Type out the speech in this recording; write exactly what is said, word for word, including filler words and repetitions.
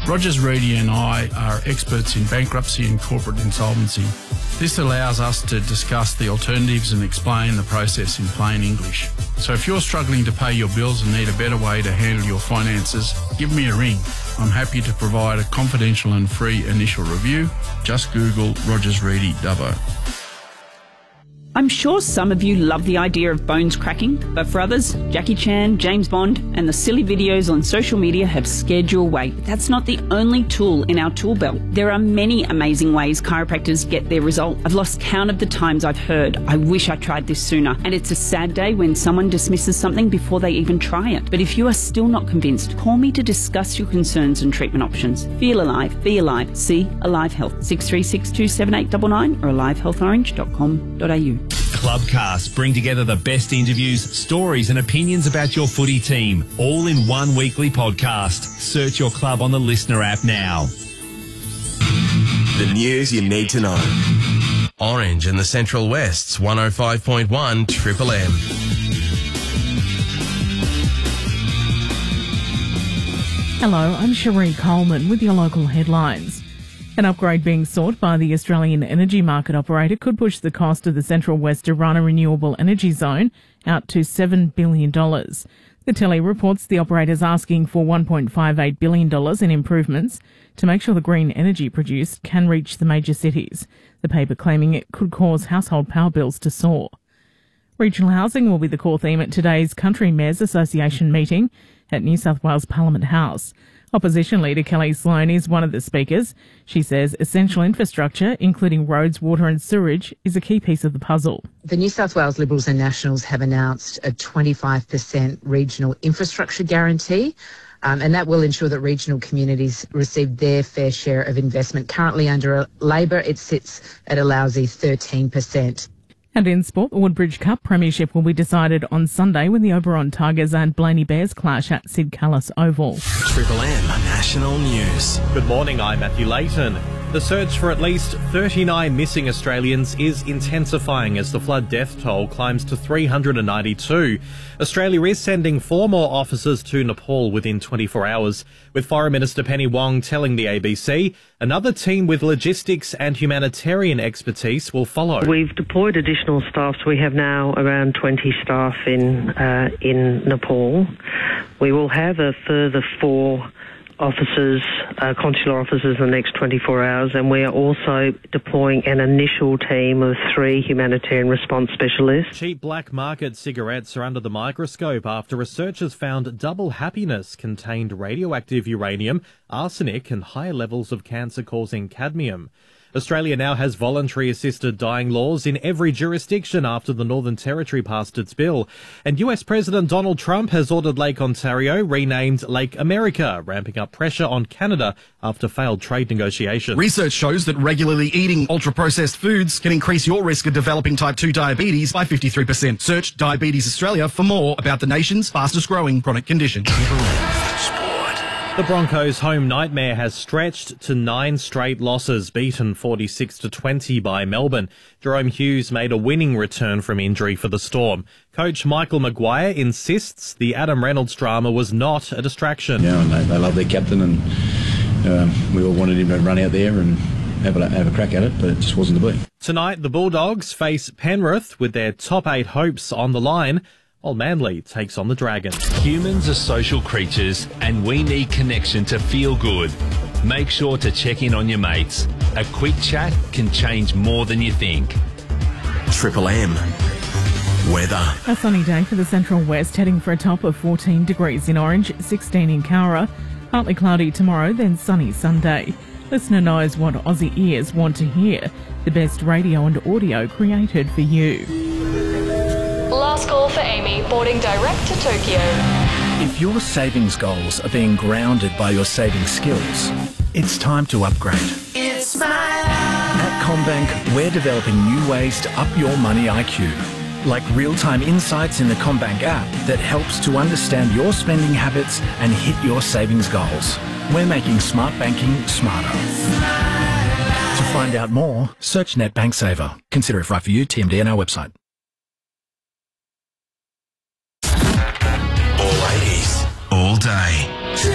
Rogers Reedy and I are experts in bankruptcy and corporate insolvency. This allows us to discuss the alternatives and explain the process in plain English. So if you're struggling to pay your bills and need a better way to handle your finances, give me a ring. I'm happy to provide a confidential and free initial review. Just Google Rogers Reedy Dubbo. I'm sure some of you love the idea of bones cracking, but for others, Jackie Chan, James Bond, and the silly videos on social media have scared you away. But that's not the only tool in our tool belt. There are many amazing ways chiropractors get their result. I've lost count of the times I've heard, I wish I tried this sooner. And it's a sad day when someone dismisses something before they even try it. But if you are still not convinced, call me to discuss your concerns and treatment options. Feel alive, be alive, see Alive Health. six three six two seven eight nine nine or alive health orange dot com dot a u. Clubcast bring together the best interviews, stories and opinions about your footy team, all in one weekly podcast. Search your club on the Listener app now. The news you need to know. Orange and the Central West's one oh five point one Triple M. Hello, I'm Cherie Coleman with your local headlines. An upgrade being sought by the Australian Energy Market Operator could push the cost of the Central West Orana Renewable Energy Zone out to seven billion dollars. The Telly reports the operator is asking for one point five eight billion dollars in improvements to make sure the green energy produced can reach the major cities. The paper claiming it could cause household power bills to soar. Regional housing will be the core theme at today's Country Mayors Association meeting at New South Wales Parliament House. Opposition leader Kelly Sloan is one of the speakers. She says essential infrastructure, including roads, water and sewerage, is a key piece of the puzzle. The New South Wales Liberals and Nationals have announced a twenty-five percent regional infrastructure guarantee, um, and that will ensure that regional communities receive their fair share of investment. Currently under Labor, it sits at a lousy thirteen percent. And in sport, the Woodbridge Cup Premiership will be decided on Sunday when the Oberon Tigers and Blaney Bears clash at Sid Callis Oval. Triple M National News. Good morning, I'm Matthew Layton. The search for at least thirty-nine missing Australians is intensifying as the flood death toll climbs to three hundred ninety-two. Australia is sending four more officers to Nepal within twenty-four hours, with Foreign Minister Penny Wong telling the A B C another team with logistics and humanitarian expertise will follow. We've deployed additional staff, so we have now around twenty staff in uh, in Nepal. We will have a further four officers, uh, consular officers in the next twenty-four hours, and we are also deploying an initial team of three humanitarian response specialists. Cheap black market cigarettes are under the microscope after researchers found double happiness contained radioactive uranium, arsenic and higher levels of cancer-causing cadmium. Australia now has voluntary assisted dying laws in every jurisdiction after the Northern Territory passed its bill. And U S President Donald Trump has ordered Lake Ontario renamed Lake America, ramping up pressure on Canada after failed trade negotiations. Research shows that regularly eating ultra-processed foods can increase your risk of developing type two diabetes by fifty-three percent. Search Diabetes Australia for more about the nation's fastest growing chronic condition. The Broncos' home nightmare has stretched to nine straight losses, beaten forty-six to twenty by Melbourne. Jerome Hughes made a winning return from injury for the Storm. Coach Michael Maguire insists the Adam Reynolds drama was not a distraction. Yeah, and they, they love their captain, and uh, we all wanted him to run out there and have a, have a crack at it, but it just wasn't to be. Tonight, the Bulldogs face Penrith with their top eight hopes on the line, while Manly takes on the Dragons. Humans are social creatures and we need connection to feel good. Make sure to check in on your mates. A quick chat can change more than you think. Triple M. Weather. A sunny day for the Central West, heading for a top of fourteen degrees in Orange, sixteen in Cowra. Partly cloudy tomorrow, then sunny Sunday. Listener knows what Aussie ears want to hear. The best radio and audio created for you. Last call for Amy, boarding direct to Tokyo. If your savings goals are being grounded by your saving skills, it's time to upgrade. It's my life. At CommBank, we're developing new ways to up your money I Q, like real-time insights in the CommBank app that helps to understand your spending habits and hit your savings goals. We're making smart banking smarter. To find out more, search NetBank Saver. Consider if right for you. T M D on our website. All eighties, all day.